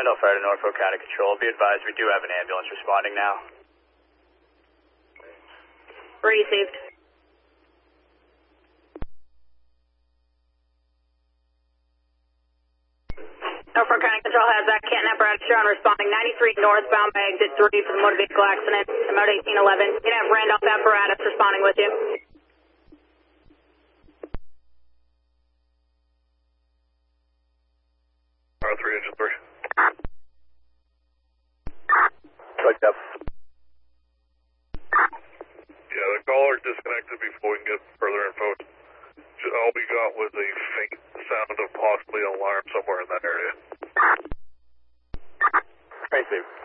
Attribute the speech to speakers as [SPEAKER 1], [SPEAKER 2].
[SPEAKER 1] Randolph Fire to Norfolk County Control. Be advised we do have an ambulance responding now.
[SPEAKER 2] Received. Norfolk County Control has that Canton apparatus shown responding 93 northbound by exit 3 for the motor vehicle accident, mode 1811. You have Randolph apparatus responding with you.
[SPEAKER 3] R3 engine 3.
[SPEAKER 1] Clicked up.
[SPEAKER 3] Yeah, the caller disconnected before we can get further info. All we got was a faint sound of possibly an alarm somewhere in that area.
[SPEAKER 1] Received.